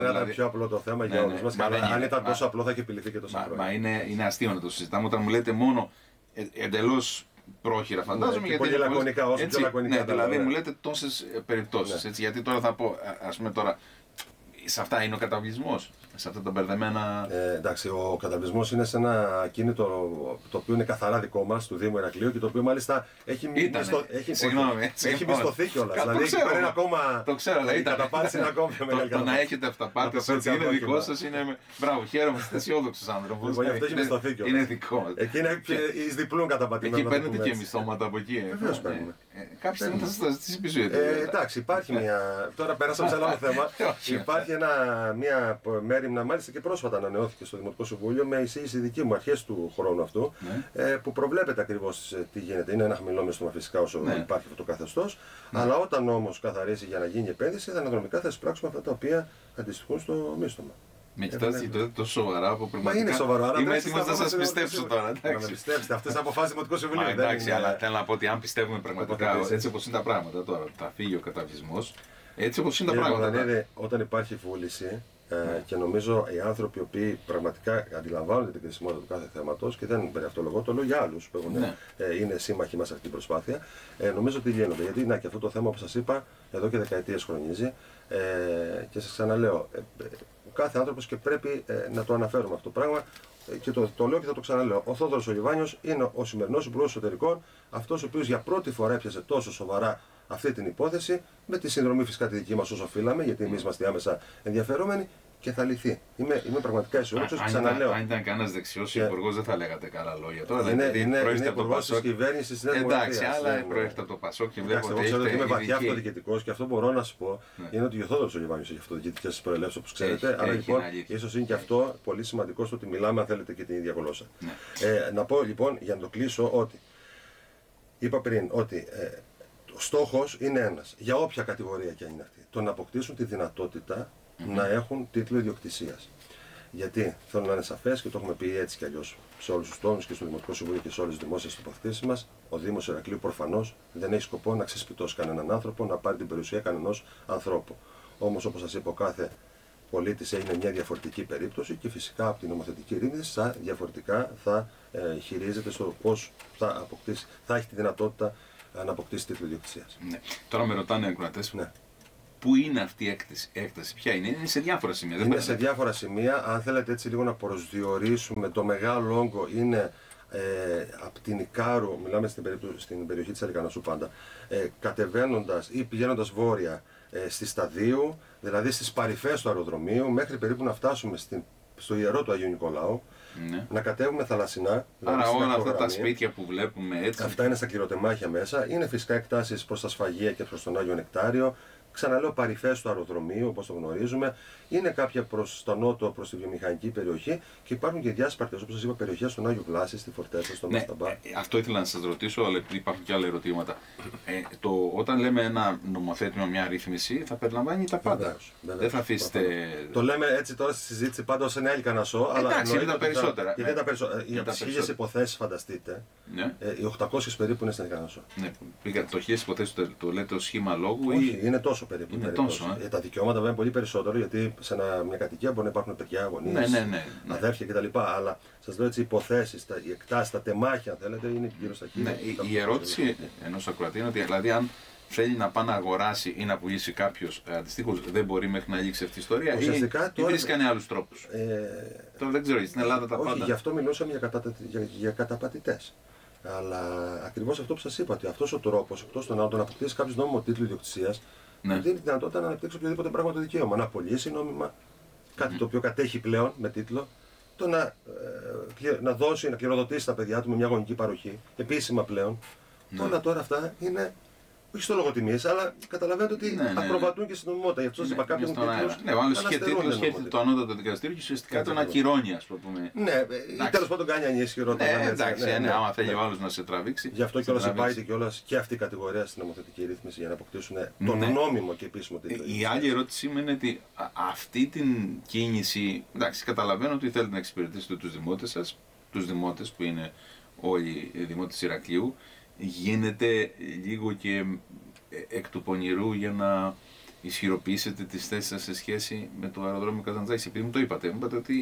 Ήταν πιο απλό το θέμα για όλους μας. Αν ήταν τόσο απλό θα είχε επιληθεί και τόσο απλό. Μα είναι αστείο να το συζητάμε όταν μου λέτε μόνο εντελώς πρόχειρα, φαντάζομαι. Γιατί πολύ λακωνικά, όσο πιο λακωνικά. Ναι, δηλαδή μου λέτε τόσες περιπτώσεις. Γιατί τώρα θα πω, ας πούμε τώρα, σε αυτά είναι ο καταβλισμός, σε αυτά τα μπερδεμένα. Εντάξει, ο καταβλισμός είναι σε ένα ακίνητο το οποίο είναι καθαρά δικό μας, του Δήμου Ηρακλείου και το οποίο μάλιστα έχει μισθωθεί κιόλας. Δηλαδή εκεί πέρα είναι ακόμα. Το ξέρω, η καταπάτηση είναι ακόμα πιο μεγάλη. Το να έχετε αυταπάτες έτσι είναι δικό σας είναι. Μπράβο, χαίρομαι, είστε αισιόδοξος άνθρωπος. Γι' αυτό έχει μισθωθεί κιόλας. Είναι δικό μας. Εκεί είναι εις διπλούν καταπατημένο. Εκεί παίρνετε και μισθώματα από εκεί. Βεβαίως παίρνουμε. Κάποια στιγμή θα σας ζητήσει πίσω. Εντάξει, υπάρχει μια. Τώρα πέρασαμε σε άλλο θέμα. Υπάρχει μια μέριμνα, μάλιστα και πρόσφατα ανανεώθηκε στο Δημοτικό Συμβούλιο με εισήγηση δική μου αρχές του χρόνου αυτού, που προβλέπεται ακριβώς τι γίνεται. Είναι ένα χαμηλό μισθώμα φυσικά όσο υπάρχει αυτό το καθεστώς, αλλά όταν όμως καθαρίσει για να γίνει επένδυση, αναδρομικά θα εισπράξουμε αυτά τα οποία αντιστοιχούν στο μίσθωμα. Με κοιτάτε και τόσο σοβαρά που πραγματικά. Μα είναι σοβαρό, είμαι έτοιμος να σας πιστέψω τώρα. Να με πιστέψετε, αυτές είναι αποφάσεις Δημοτικού Συμβουλίου. Εντάξει, αλλά θέλω να πω ότι αν πιστεύουμε πραγματικά έτσι όπως είναι τα πράγματα τώρα, θα φύγει ο καταβλισμός, έτσι όπως είναι τα πράγματα. Όταν υπάρχει βούληση, και νομίζω οι άνθρωποι οι οποίοι πραγματικά αντιλαμβάνονται την κρισιμότητα του κάθε θέματος και δεν περιαυτολογώ, το λέω για άλλους που είναι σύμμαχοι μας σε αυτή την προσπάθεια, νομίζω ότι λύνονται. Γιατί και αυτό το θέμα, όπως σας είπα, εδώ και δεκαετίες χρονίζει και σας ξαναλέω, ο κάθε άνθρωπος και πρέπει να το αναφέρουμε αυτό το πράγμα. Και το λέω και θα το ξαναλέω. Ο Θόδωρος ο Λιβάνιος είναι ο σημερινός Υπουργός Εσωτερικών, αυτός ο οποίος για πρώτη φορά έπιασε τόσο σοβαρά αυτή την υπόθεση, με τη συνδρομή φυσικά τη δική μας όσο οφείλαμε, γιατί εμείς είμαστε άμεσα ενδιαφερόμενοι και θα λυθεί. Είμαι πραγματικά αισιόδοξος και ξαναλέω. Αν ήταν κανένας δεξιός υπουργός, δεν θα λέγατε καλά λόγια. Τώρα είναι υπουργός της κυβέρνησης της Νέας Δημοκρατίας. Εντάξει, αλλά προέρχεται από το Πασόκ και βλέπω ότι. Εγώ ξέρω ότι είμαι βαθιά αυτοδιοικητικός και αυτό μπορώ να σου πω είναι ότι ο Θόδωρος ο Λιβάνιος έχει αυτοδιοικητικές προελεύσεις, όπως ξέρετε. Άρα λοιπόν ίσως είναι και αυτό πολύ σημαντικό στο ότι μιλάμε, αν θέλετε, και την ίδια γλώσσα. Να πω λοιπόν, για να το κλείσω, ότι είπα πριν ότι ο στόχος είναι ένας, για όποια κατηγορία και αν είναι αυτή, το να αποκτήσουν τη δυνατότητα να έχουν τίτλο ιδιοκτησίας. Γιατί θέλω να είναι σαφές και το έχουμε πει έτσι κι αλλιώς σε όλους τους τόνους και στο Δημοτικό Συμβούλιο και σε όλες τις δημόσιες τοποθετήσεις μας, ο Δήμος Ηρακλείου προφανώς δεν έχει σκοπό να ξεσπιτώσει κανέναν άνθρωπο, να πάρει την περιουσία κανενός ανθρώπου. Όμως, όπως σας είπα, ο κάθε πολίτης είναι μια διαφορετική περίπτωση και φυσικά από την νομοθετική ρύθμιση διαφορετικά θα χειρίζεται στο πώς θα έχει τη δυνατότητα να αποκτήσει τίτλο ιδιοκτησίας. Ναι. Τώρα με ρωτάνε οι ακροατές. Πού είναι αυτή η έκταση, ποια είναι, είναι σε διάφορα σημεία. Είναι σε διάφορα σημεία. Αν θέλετε έτσι λίγο να προσδιορίσουμε, το μεγάλο όγκο είναι από την Ικάρου, μιλάμε στην περιοχή της Αρικανασσού πάντα, κατεβαίνοντας ή πηγαίνοντας βόρεια στη Σταδίου, δηλαδή στις παρυφές του αεροδρομίου, μέχρι περίπου να φτάσουμε στο ιερό του Αγίου Νικολάου. Να κατέβουμε θαλασσινά. Άρα όλα αυτά τα σπίτια που βλέπουμε έτσι. Αυτά είναι στα κληροτεμάχια μέσα. Είναι φυσικά εκτάσεις προς τα Σφαγεία και προς τον Άγιο Νεκτάριο. Ξαναλέω, παρυφές του αεροδρομίου, όπως το γνωρίζουμε. Είναι κάποια προς το νότο, προς τη βιομηχανική περιοχή και υπάρχουν και διάσπαρτες, όπως σας είπα, περιοχές στον Άγιο Βλάση, στη Φορτέσα, στο Μασταμπά. Αυτό ήθελα να σας ρωτήσω, αλλά υπάρχουν και άλλα ερωτήματα. Όταν λέμε ένα νομοθέτημα, μια ρύθμιση, θα περιλαμβάνει τα πάντα. Βεβαίως. Δεν θα αφήσετε. Το λέμε έτσι τώρα στη συζήτηση πάντα ως ένα Ελκανασσό, αλλά εντάξει, είναι τα περισσότερα. Γιατί τα περισσότερα. Για τις 1000 υποθέσεις, φανταστείτε, οι 800 περίπου είναι στην Ελκανασσό. Ναι, το 1000 υποθέσεις το λέτε ως σχήμα λόγου. Όχι, είναι τόσο περίπου. Είναι τόσο, τα δικαιώματα βέβαια είναι πολύ περισσότερο, γιατί σε μια κατοικία μπορεί να υπάρχουν παιδιά, γονείς, αδέρφια κτλ. Αλλά σας λέω έτσι, υποθέσεις, οι εκτάσεις, τα τεμάχια, αν θέλετε, είναι γύρω στα 1000. Ναι, η ερώτηση ενός ακροατή είναι ότι δηλαδή αν θέλει να πάει να αγοράσει ή να πουλήσει κάποιος αντιστοίχως, δεν μπορεί μέχρι να λήξει αυτή η ιστορία. Ουσιαστικά ή βρίσκανε άλλους τρόπους. Τώρα δεν ξέρω, στην Ελλάδα τα πάντα. Όχι, γι' αυτό μιλούσαμε για καταπατητές. Αλλά ακριβώς αυτό που σας είπα, ότι αυτός ο τρόπος, εκτός των άλλων, να αποκτήσει κάποιος νόμιμο τίτλο ιδιοκτησίας, δίνει τη δυνατότητα να αναπτύξει οποιοδήποτε πράγμα το δικαίωμα. Να πωλήσει νόμιμα κάτι το οποίο κατέχει πλέον με τίτλο, το να δώσει, να κληροδοτήσει τα παιδιά του με μια γονική παροχή, επίσημα πλέον. Όλα τώρα αυτά είναι. Όχι στο λογοτιμίες, αλλά καταλαβαίνετε ότι ακροβατούν και στην νομιμότητα. Γι' αυτό σας είπα κάποιον τίτλος. Ναι, ο άλλος είχε τίτλος και έρθει το ανώτατο δικαστήριο και ουσιαστικά τον ακυρώνει, ας πούμε. Ναι, ή τέλος πάντων κάνει ανίσχυρο. Εντάξει, άμα θέλει ο άλλος να σε τραβήξει. Γι' αυτό κιόλας υπάρχει κιόλας και αυτή η κατηγορία στην νομοθετική ρύθμιση για να αποκτήσουν τον νόμιμο και επίσημο τίτλο. Η άλλη ερώτησή μου είναι ότι αυτή την κίνηση. Εντάξει, καταλαβαίνω ότι θέλετε να εξυπηρετήσετε τους δημότες σας, τους δημότες που είναι όλοι οι δημότες Ηρακλείου. Γίνεται λίγο και εκ του πονηρού για να ισχυροποιήσετε τις θέσεις σας σε σχέση με το αεροδρόμιο Καζαντζάκης? Επειδή μου το είπατε, ότι